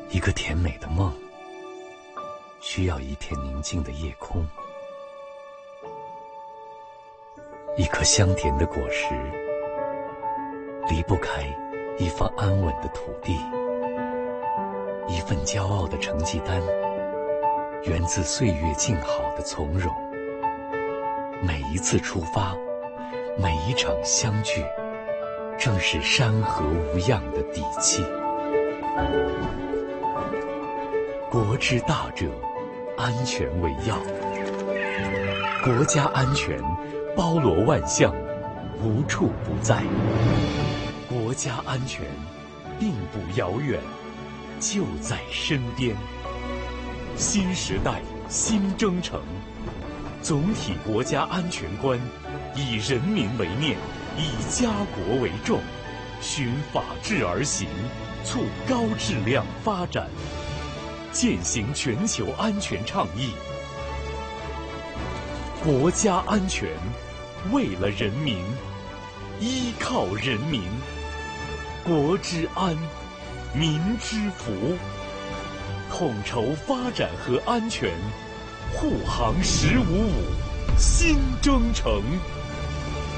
一个甜美的梦，需要一片宁静的夜空。一颗香甜的果实，离不开一方安稳的土地。一份骄傲的成绩单，源自岁月静好的从容。每一次出发，每一场相聚，正是山河无恙的底气。国之大者，安全为要。国家安全包罗万象，无处不在。国家安全并不遥远，就在身边。新时代新征程，总体国家安全观以人民为念，以家国为重，循法治而行，促高质量发展，践行全球安全倡议。国家安全，为了人民，依靠人民。国之安，民之福。统筹发展和安全，护航“15+5”新征程。